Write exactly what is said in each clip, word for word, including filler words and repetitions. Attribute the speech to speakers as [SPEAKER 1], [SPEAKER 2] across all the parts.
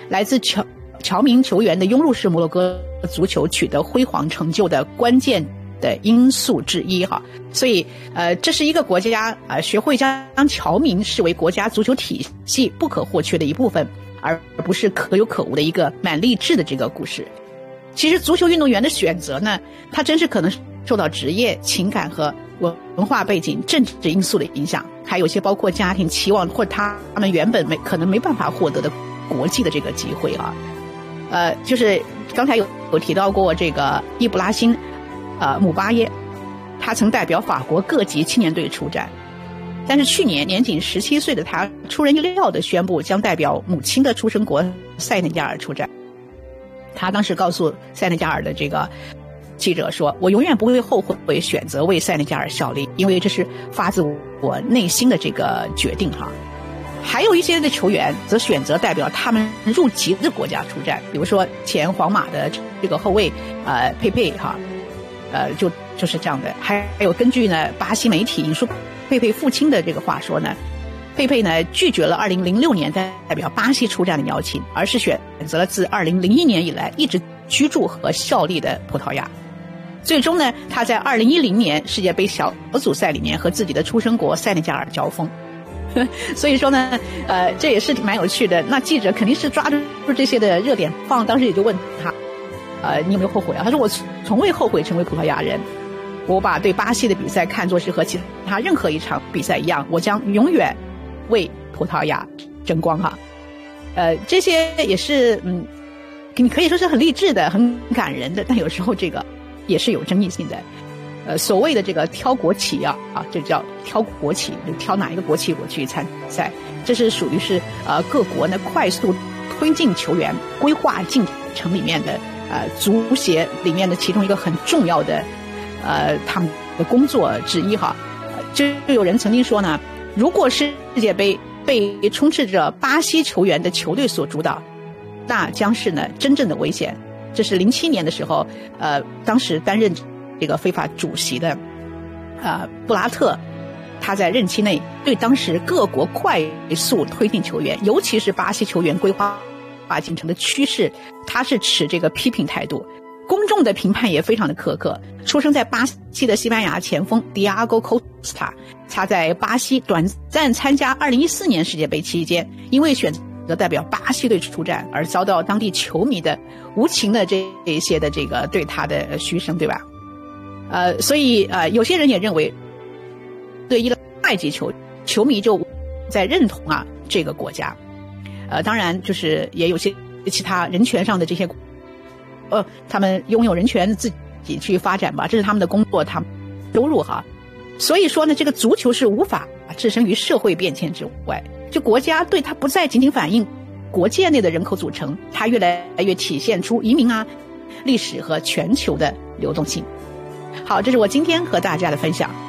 [SPEAKER 1] 来自侨侨民球员的涌入式摩洛哥足球取得辉煌成就的关键的因素之一哈。所以呃，这是一个国家啊、呃、学会将侨民视为国家足球体系不可或缺的一部分，而不是可有可无的一个蛮励志的这个故事。其实足球运动员的选择呢，它真是可能受到职业、情感和文化背景、政治因素的影响，还有些包括家庭期望或者他们原本没可能没办法获得的国际的这个机会啊。呃，就是刚才有有提到过这个伊布拉辛，呃，姆巴耶，他曾代表法国各级青年队出战，但是去年年仅十七岁的他出人意料地宣布将代表母亲的出生国塞内加尔出战。他当时告诉塞内加尔的这个记者说，我永远不会后悔选择为塞内加尔效力，因为这是发自我内心的这个决定哈。还有一些的球员则选择代表他们入籍的国家出战，比如说前皇马的这个后卫呃佩佩哈，呃就就是这样的。还有根据呢巴西媒体引述佩佩父亲的这个话说呢，佩佩呢拒绝了二零零六年代表巴西出战的邀请，而是选择了自二零零一年以来一直居住和效力的葡萄牙。最终呢，他在二零一零年世界杯小组赛里面和自己的出生国塞内加尔交锋。所以说呢，呃，这也是蛮有趣的。那记者肯定是抓住这些的热点放，当时也就问他，呃，你有没有后悔啊？他说我从未后悔成为葡萄牙人，我把对巴西的比赛看作是和其他任何一场比赛一样，我将永远为葡萄牙争光哈。呃，这些也是嗯，你可以说是很励志的、很感人的，但有时候这个也是有争议性的。呃，所谓的这个挑国旗啊，啊，这叫挑国旗，就挑哪一个国旗我去参赛，这是属于是呃各国呢快速推进球员规划进程里面的呃足协里面的其中一个很重要的呃他们的工作之一哈。就有人曾经说呢，如果世界杯被充斥着巴西球员的球队所主导，那将是呢真正的危险。这是零七年的时候，呃，当时担任这个非法主席的呃布拉特，他在任期内对当时各国快速推进球员，尤其是巴西球员规划进程的趋势，他是持这个批评态度。公众的评判也非常的苛刻。出生在巴西的西班牙前锋迪亚戈·科斯塔，他在巴西短暂参加二零一四年世界杯期间，因为选择代表巴西队出战而遭到当地球迷的无情的这一些的这个对他的嘘声，对吧？呃，所以呃，有些人也认为，对伊外籍球球迷就在认同啊这个国家。呃，当然就是也有些其他人权上的这些，呃，他们拥有人权自己去发展吧，这是他们的工作，他们收入哈。所以说呢，这个足球是无法置身于社会变迁之外，就国家对它不再仅仅反映国界内的人口组成，它越来越体现出移民啊、历史和全球的流动性。好，这是我今天和大家的分享。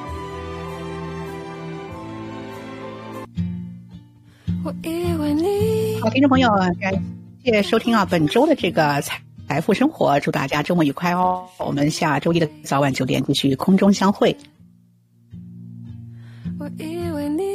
[SPEAKER 1] 好，听众朋友，感谢收听啊本周的这个财富生活，祝大家周末愉快哦！我们下周一的早晚九点继续空中相会。我以为你